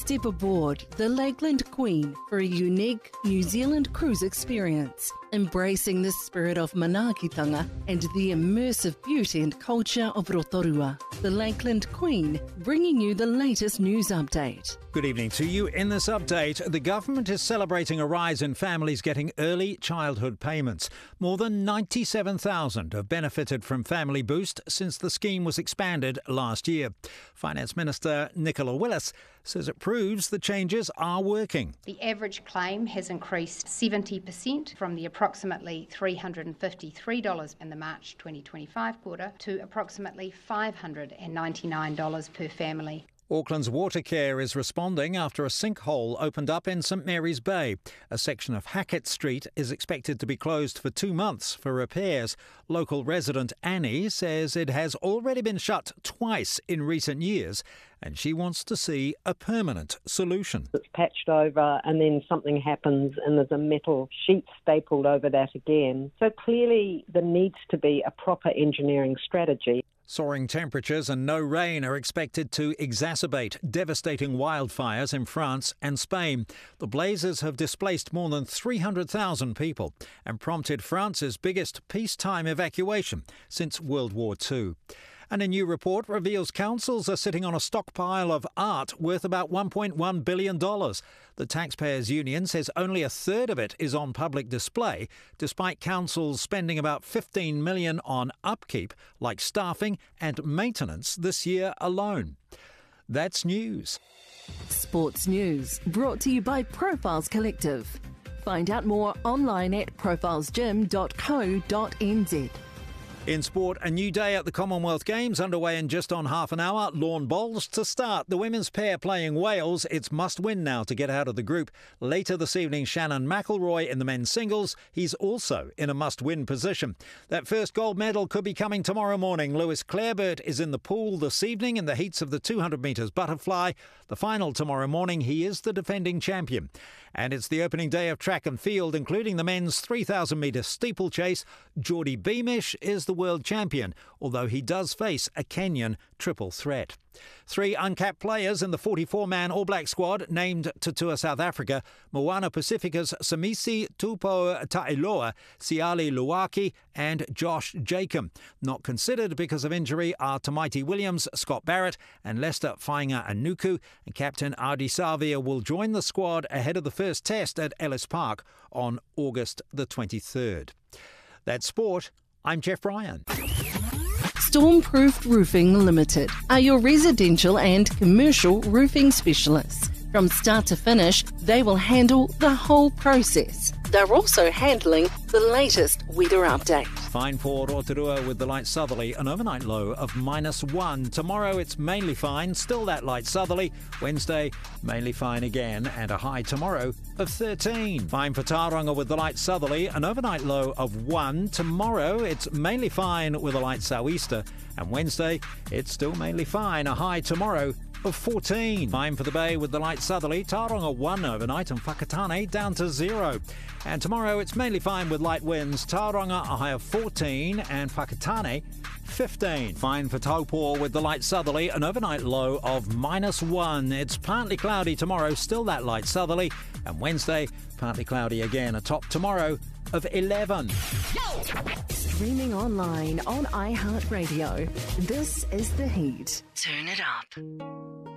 Step aboard the Lakeland Queen for a unique New Zealand cruise experience, embracing the spirit of manaakitanga and the immersive beauty and culture of Rotorua. The Lakeland Queen, bringing you the latest news update. Good evening to you. In this update, the government is celebrating a rise in families getting early childhood payments. More than 97,000 have benefited from Family Boost since the scheme was expanded last year. Finance Minister Nicola Willis says it proves the changes are working. The average claim has increased 70% from the approximately $353 in the March 2025 quarter to approximately $599 per family. Auckland's Watercare is responding after a sinkhole opened up in St Mary's Bay. A section of Hackett Street is expected to be closed for 2 months for repairs. Local resident Annie says it has already been shut twice in recent years, and she wants to see a permanent solution. It's patched over and then something happens and there's a metal sheet stapled over that again. So clearly there needs to be a proper engineering strategy. Soaring temperatures and no rain are expected to exacerbate devastating wildfires in France and Spain. The blazes have displaced more than 300,000 people and prompted France's biggest peacetime evacuation since World War II. And a new report reveals councils are sitting on a stockpile of art worth about $1.1 billion. The Taxpayers Union says only a third of it is on public display, despite councils spending about $15 million on upkeep, like staffing and maintenance this year alone. That's news. Sports news brought to you by Profiles Collective. Find out more online at profilesgym.co.nz. In sport, a new day at the Commonwealth Games underway in just on half an hour. Lawn bowls to start. The women's pair playing Wales. It's must win now to get out of the group. Later this evening, Shannon McElroy in the men's singles. He's also in a must-win position. That first gold medal could be coming tomorrow morning. Lewis Clareburt is in the pool this evening in the heats of the 200 metres butterfly. The final tomorrow morning. He is the defending champion. And it's the opening day of track and field, including the men's 3,000 metre steeplechase. Geordie Beamish is the world champion, although he does face a Kenyan triple threat. 3 uncapped players in the 44-man All Black squad named to tour South Africa. Moana Pacifica's Samisi Tupo Ta'iloa, Siali Luaki and Josh Jacob. Not considered because of injury are Tamaiti Williams, Scott Barrett and Lester Whainga Anuku. And Captain Ardie Savia will join the squad ahead of the first test at Ellis Park on August the 23rd. That's sport. I'm Jeff Bryan. Stormproofed Roofing Limited are your residential and commercial roofing specialists. From start to finish, they will handle the whole process. They're also handling the latest weather update. Fine for Rotorua with the light southerly, an overnight low of -1. Tomorrow it's mainly fine, still that light southerly. Wednesday, mainly fine again, and a high tomorrow of 13. Fine for Tauranga with the light southerly, an overnight low of 1. Tomorrow it's mainly fine with a light sou'easter, and Wednesday it's still mainly fine, a high tomorrow of 14. Fine for the Bay with the light southerly, Tauranga 1 overnight and Whakatane down to 0. And tomorrow it's mainly fine with light winds, Tauranga a high of 14 and Whakatane 15. Fine for Taupo with the light southerly, an overnight low of -1. It's partly cloudy tomorrow, still that light southerly, and Wednesday partly cloudy again, a top tomorrow of 11. Streaming online on iHeartRadio. This is The Heat. Turn it up.